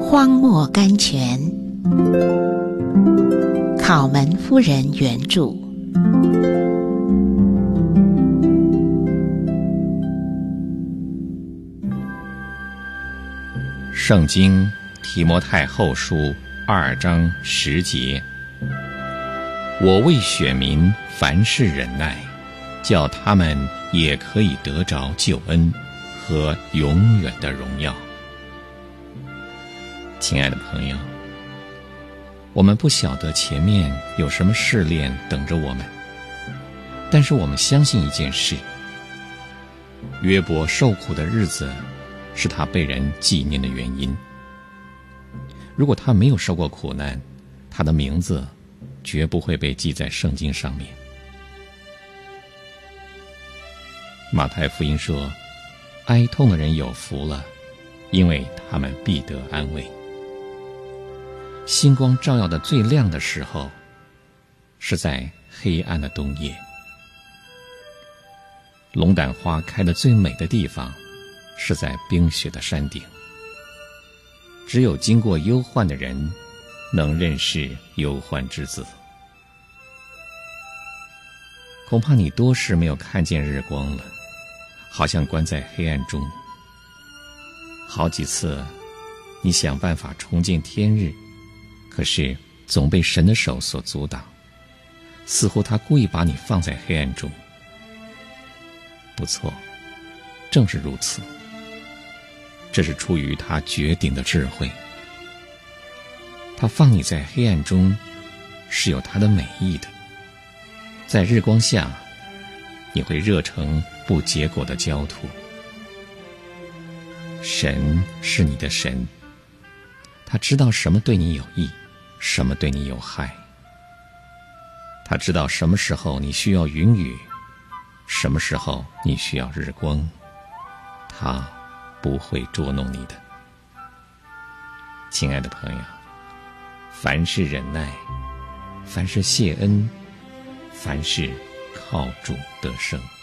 荒漠甘泉，考门夫人原著。 圣经提摩太后书2章10节：我为选民凡事忍耐，叫他们也可以得着救恩和永远的荣耀。亲爱的朋友，我们不晓得前面有什么试炼等着我们，但是我们相信一件事：约伯受苦的日子是他被人纪念的原因。如果他没有受过苦难，他的名字绝不会被记在圣经上面。马太福音说，哀痛的人有福了，因为他们必得安慰。星光照耀的最亮的时候，是在黑暗的冬夜。龙胆花开得最美的地方，是在冰雪的山顶。只有经过忧患的人，能认识忧患之子。恐怕你多时没有看见日光了，好像关在黑暗中。好几次你想办法重见天日，可是总被神的手所阻挡，似乎他故意把你放在黑暗中。不错，正是如此，这是出于他绝顶的智慧。他放你在黑暗中是有他的美意的，在日光下你会热成不结果的焦土。神是你的神，他知道什么对你有益，什么对你有害。他知道什么时候你需要云雨，什么时候你需要日光，他不会捉弄你的。亲爱的朋友，凡事忍耐，凡事谢恩，凡事靠主得胜。